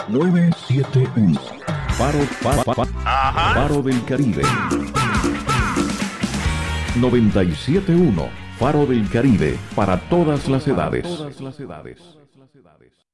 971. Faro del Caribe. 97.1. Faro del Caribe para todas las edades.